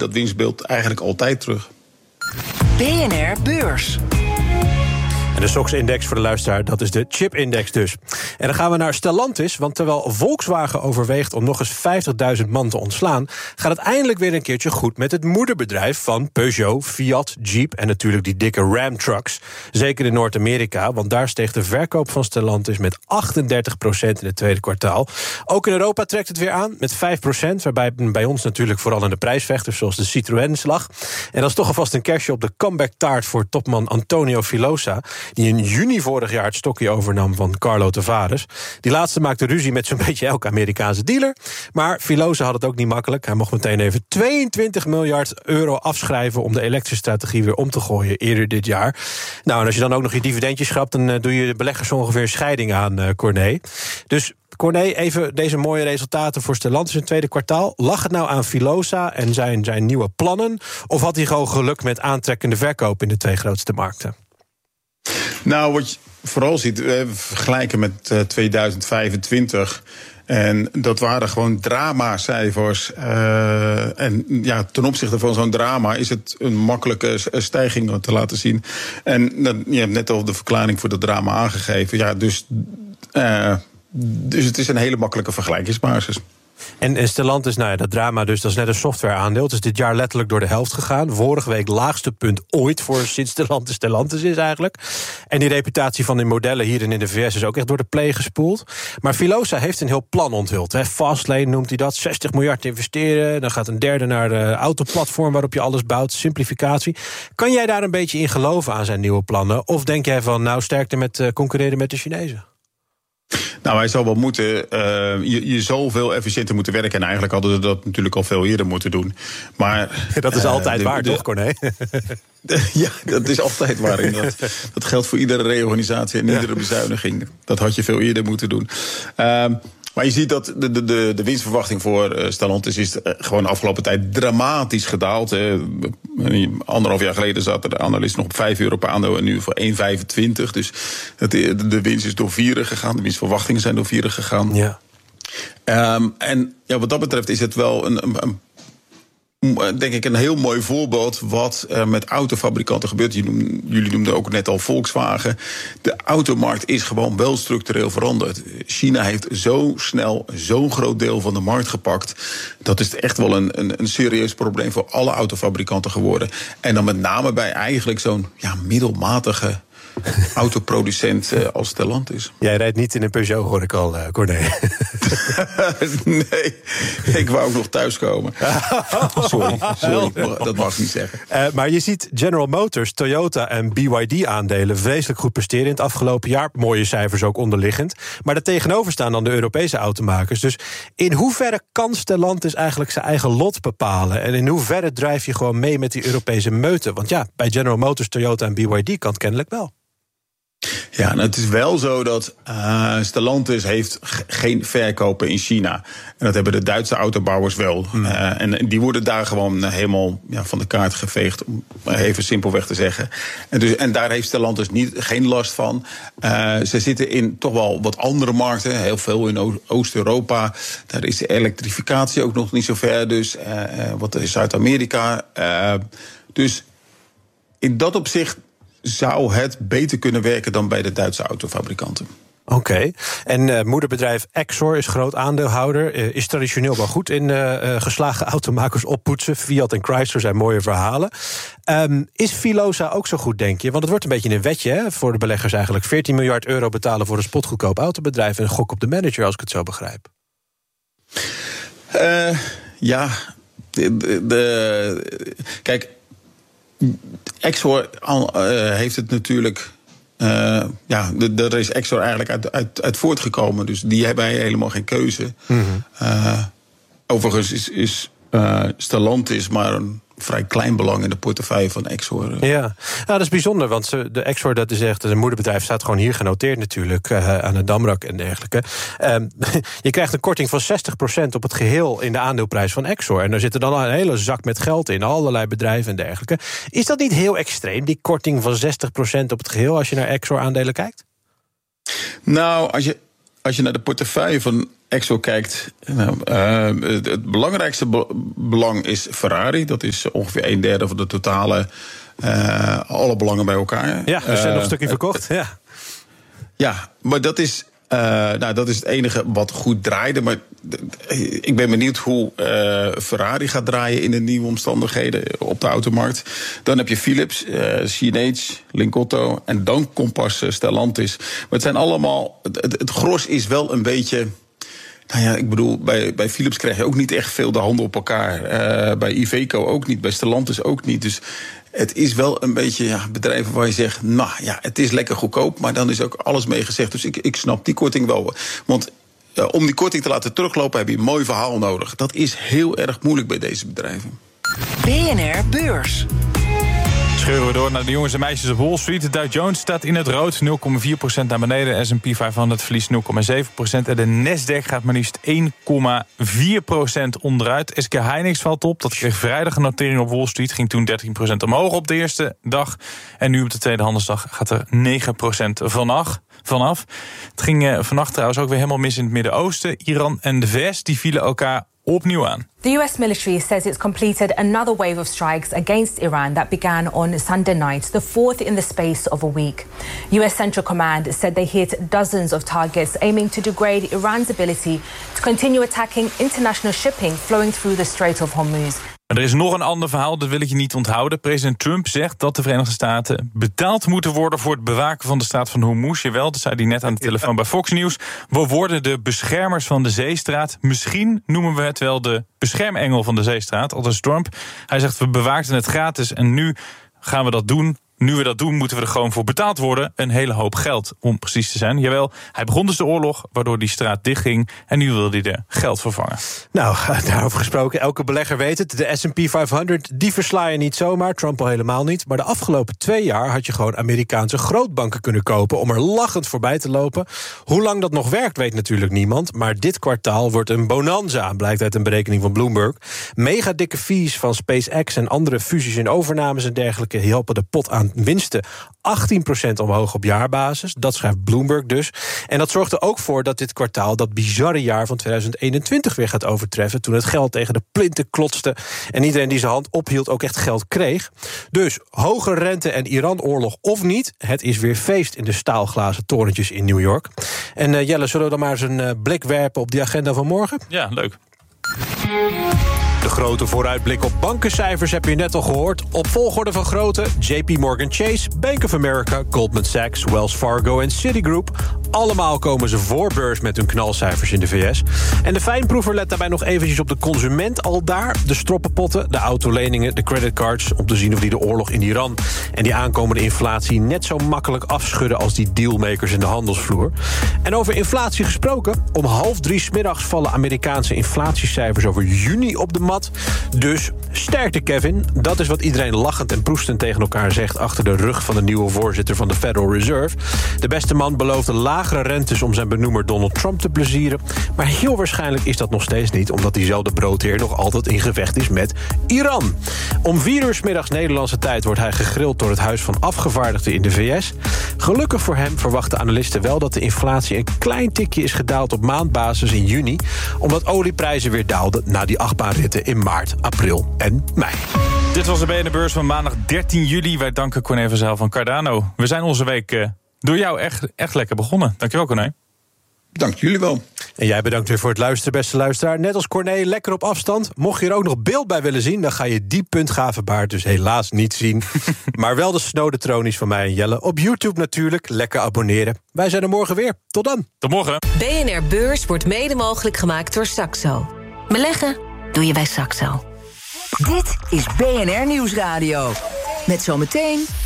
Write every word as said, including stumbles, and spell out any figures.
dat winstbeeld eigenlijk altijd terug. B N R Beurs. En de S O X-index voor de luisteraar, dat is de chip-index dus. En dan gaan we naar Stellantis, want terwijl Volkswagen overweegt om nog eens vijftigduizend man te ontslaan, gaat het eindelijk weer een keertje goed met het moederbedrijf van Peugeot, Fiat, Jeep en natuurlijk die dikke Ram trucks. Zeker in Noord-Amerika, want daar steeg de verkoop van Stellantis met achtendertig procent in het tweede kwartaal. Ook in Europa trekt het weer aan met vijf procent, waarbij bij ons natuurlijk vooral aan de prijsvechters zoals de Citroën slag. En dat is toch alvast een kerstje op de comeback-taart voor topman Antonio Filosa, die in juni vorig jaar het stokje overnam van Carlo Tavares. Die laatste maakte ruzie met zo'n beetje elke Amerikaanse dealer. Maar Filosa had het ook niet makkelijk. Hij mocht meteen even tweeëntwintig miljard euro afschrijven om de elektrische strategie weer om te gooien eerder dit jaar. Nou, en als je dan ook nog je dividendjes schrapt, dan uh, doe je de beleggers ongeveer een scheiding aan, uh, Corné. Dus Corné, even deze mooie resultaten voor Stellantis in het tweede kwartaal. Lag het nou aan Filosa en zijn, zijn nieuwe plannen? Of had hij gewoon geluk met aantrekkende verkoop in de twee grootste markten? Nou, wat je vooral ziet, we vergelijken met uh, tweeduizend vijfentwintig. En dat waren gewoon dramacijfers. Uh, en ja, ten opzichte van zo'n drama is het een makkelijke stijging te laten zien. En uh, je hebt net al de verklaring voor dat drama aangegeven. Ja, dus, uh, dus het is een hele makkelijke vergelijkingsbasis. En Stellantis, nou ja, dat drama dus, dat is net een softwareaandeel. Het is dit jaar letterlijk door de helft gegaan. Vorige week laagste punt ooit voor sinds Stellantis Stellantis is eigenlijk. En die reputatie van die modellen hier in de V S is ook echt door de pleeg gespoeld. Maar Filosa heeft een heel plan onthuld. Hè. Fastlane noemt hij dat, zestig miljard investeren. Dan gaat een derde naar de autoplatform waarop je alles bouwt, simplificatie. Kan jij daar een beetje in geloven aan zijn nieuwe plannen? Of denk jij van, nou, sterkte met uh, concurreren met de Chinezen? Nou, hij zal wel moeten. Uh, je, je zal veel efficiënter moeten werken. En eigenlijk hadden ze dat natuurlijk al veel eerder moeten doen. Maar dat is altijd uh, de, waar, de, toch, Corné? Ja, dat is altijd waar. Dat, dat geldt voor iedere reorganisatie en iedere ja. bezuiniging. Dat had je veel eerder moeten doen. Uh, Maar je ziet dat de, de, de, de winstverwachting voor uh, Stellantis is uh, gewoon de afgelopen tijd dramatisch gedaald. Uh, anderhalf jaar geleden zaten de analisten nog op vijf euro per aandeel en nu voor één komma vijfentwintig. Dus het, de, de winst is door vieren gegaan. De winstverwachtingen zijn door vieren gegaan. Ja. Um, en ja, wat dat betreft is het wel een, een, een denk ik een heel mooi voorbeeld wat er met autofabrikanten gebeurt. Jullie noemden ook net al Volkswagen. De automarkt is gewoon wel structureel veranderd. China heeft zo snel zo'n groot deel van de markt gepakt. Dat is echt wel een, een, een serieus probleem voor alle autofabrikanten geworden. En dan met name bij eigenlijk zo'n ja, middelmatige autoproducent uh, als Stellantis. Jij rijdt niet in een Peugeot, hoor ik al, uh, Corné. Nee, ik wou ook nog thuiskomen. Sorry, sorry, dat mag ik niet zeggen. Uh, maar je ziet General Motors, Toyota en B Y D-aandelen vreselijk goed presteren in het afgelopen jaar. Mooie cijfers ook onderliggend. Maar daartegenover staan dan de Europese automakers. Dus in hoeverre kan Stellantis eigenlijk zijn eigen lot bepalen? En in hoeverre drijf je gewoon mee met die Europese meute? Want ja, bij General Motors, Toyota en B Y D kan het kennelijk wel. Ja, nou, het is wel zo dat uh, Stellantis heeft g- geen verkopen in China. En dat hebben de Duitse autobouwers wel. Hmm. Uh, en die worden daar gewoon helemaal ja, van de kaart geveegd, om even simpelweg te zeggen. En, dus, en daar heeft Stellantis niet, geen last van. Uh, ze zitten in toch wel wat andere markten, heel veel in o- Oost-Europa. Daar is de elektrificatie ook nog niet zo ver, dus uh, wat is Zuid-Amerika. Uh, dus in dat opzicht zou het beter kunnen werken dan bij de Duitse autofabrikanten. Oké. Okay. En uh, moederbedrijf Exor is groot aandeelhouder. Uh, is traditioneel wel goed in uh, uh, geslagen automakers oppoetsen. Fiat en Chrysler zijn mooie verhalen. Um, is Filosa ook zo goed, denk je? Want het wordt een beetje een wetje hè, voor de beleggers eigenlijk. veertien miljard euro betalen voor een spotgoedkoop autobedrijf en een gok op de manager, als ik het zo begrijp. Uh, ja, de, de, de, kijk, Exor uh, heeft het natuurlijk. Uh, ja, daar is Exor eigenlijk uit, uit, uit voortgekomen. Dus die hebben helemaal geen keuze. Mm-hmm. Uh, overigens is, is uh, Stellantis maar een vrij klein belang in de portefeuille van Exor. Ja, nou, dat is bijzonder, want de Exor, dat is echt een moederbedrijf, staat gewoon hier genoteerd natuurlijk, uh, aan de Damrak en dergelijke. Um, je krijgt een korting van zestig procent op het geheel in de aandeelprijs van Exor. En daar zit er dan een hele zak met geld in, allerlei bedrijven en dergelijke. Is dat niet heel extreem, die korting van zestig procent op het geheel, als je naar Exor aandelen kijkt? Nou, als je als je naar de portefeuille van Exxon kijkt, nou, uh, het, het belangrijkste be- belang is Ferrari. Dat is ongeveer een derde van de totale, uh, alle belangen bij elkaar. Ja, er zijn uh, nog een stukje verkocht. Uh, ja. ja, maar dat is, uh, nou, dat is het enige wat goed draaide. Maar ik ben benieuwd hoe uh, Ferrari gaat draaien in de nieuwe omstandigheden op de automarkt. Dan heb je Philips, uh, C N H, Lingotto en dan komt pas uh, Stellantis. Maar het zijn allemaal, het, het, het gros is wel een beetje. Nou ja, ik bedoel, bij, bij Philips krijg je ook niet echt veel de handen op elkaar. Uh, bij Iveco ook niet, bij Stellantis ook niet. Dus het is wel een beetje ja, bedrijven waar je zegt, nou ja, het is lekker goedkoop, maar dan is ook alles mee gezegd. Dus ik, ik snap die korting wel. Want uh, om die korting te laten teruglopen heb je een mooi verhaal nodig. Dat is heel erg moeilijk bij deze bedrijven. B N R Beurs. Scheuren we door naar de jongens en meisjes op Wall Street. De Dow Jones staat in het rood, nul komma vier procent naar beneden. S en P vijfhonderd verliest nul komma zeven procent. En de Nasdaq gaat maar liefst één komma vier procent onderuit. S K Hynix valt op. Dat kreeg vrijdag een notering op Wall Street. Ging toen dertien procent omhoog op de eerste dag. En nu op de tweede handelsdag gaat er negen procent vanaf. vanaf. Het ging uh, vannacht trouwens ook weer helemaal mis in het Midden-Oosten. Iran en de V S die vielen elkaar opnieuw aan. The U S military says it's completed another wave of strikes against Iran that began on Sunday night, the fourth in the space of a week. U S Central Command said they hit dozens of targets aiming to degrade Iran's ability to continue attacking international shipping flowing through the Strait of Hormuz. Er is nog een ander verhaal, dat wil ik je niet onthouden. President Trump zegt dat de Verenigde Staten betaald moeten worden voor het bewaken van de straat van Hormuz. Jawel, dat zei hij net aan de telefoon bij Fox News. We worden de beschermers van de zeestraat. Misschien noemen we het wel de beschermengel van de zeestraat, aldus Trump. Hij zegt, we bewaakten het gratis en nu gaan we dat doen. Nu we dat doen, moeten we er gewoon voor betaald worden. Een hele hoop geld, om precies te zijn. Jawel, hij begon dus de oorlog, waardoor die straat dichtging. En nu wil hij er geld voor vangen. Nou, daarover gesproken, elke belegger weet het. De S en P vijfhonderd, die versla je niet zomaar. Trump al helemaal niet. Maar de afgelopen twee jaar had je gewoon Amerikaanse grootbanken kunnen kopen om er lachend voorbij te lopen. Hoe lang dat nog werkt, weet natuurlijk niemand. Maar dit kwartaal wordt een bonanza, blijkt uit een berekening van Bloomberg. Mega dikke fees van SpaceX en andere fusies en overnames en dergelijke helpen de pot aan winsten achttien procent omhoog op jaarbasis. Dat schrijft Bloomberg dus. En dat zorgt er ook voor dat dit kwartaal dat bizarre jaar van tweeduizend eenentwintig weer gaat overtreffen, toen het geld tegen de plinten klotste en iedereen die zijn hand ophield ook echt geld kreeg. Dus hoge rente en Iran-oorlog of niet, het is weer feest in de staalglazen torentjes in New York. En uh, Jelle, zullen we dan maar eens een uh, blik werpen op die agenda van morgen? Ja, leuk. De grote vooruitblik op bankencijfers heb je net al gehoord. Op volgorde van grootte J P Morgan Chase, Bank of America, Goldman Sachs, Wells Fargo en Citigroup. Allemaal komen ze voor beurs met hun knalcijfers in de V S. En de fijnproever let daarbij nog eventjes op de consument al daar. De stroppenpotten, de autoleningen, de creditcards, om te zien of die de oorlog in Iran en die aankomende inflatie net zo makkelijk afschudden als die dealmakers in de handelsvloer. En over inflatie gesproken, om half drie 's middags vallen Amerikaanse inflatiecijfers over juni op de mat. Dus sterkte, Kevin. Dat is wat iedereen lachend en proestend tegen elkaar zegt achter de rug van de nieuwe voorzitter van de Federal Reserve. De beste man beloofde lagere rentes om zijn benoemer Donald Trump te plezieren. Maar heel waarschijnlijk is dat nog steeds niet, omdat diezelfde broodheer nog altijd in gevecht is met Iran. Om vier uur 's middags Nederlandse tijd wordt hij gegrild door het Huis van Afgevaardigden in de V S. Gelukkig voor hem verwachten analisten wel dat de inflatie een klein tikje is gedaald op maandbasis in juni, omdat olieprijzen weer daalden na die achtbaanritten in maart, april en mei. Dit was de B N R Beurs van maandag dertien juli. Wij danken Corné van Zijl van Cardano. We zijn onze week uh, door jou echt, echt lekker begonnen. Dankjewel, Corné. Dank jullie wel. En jij bedankt weer voor het luisteren, beste luisteraar. Net als Corné, lekker op afstand. Mocht je er ook nog beeld bij willen zien, dan ga je die puntgavenbaard dus helaas niet zien. Maar wel de snowdetronies van mij en Jelle. Op YouTube natuurlijk, lekker abonneren. Wij zijn er morgen weer. Tot dan. Tot morgen. B N R Beurs wordt mede mogelijk gemaakt door Saxo. Beleggen doe je bij Saxo. Dit is B N R Nieuwsradio. Met zometeen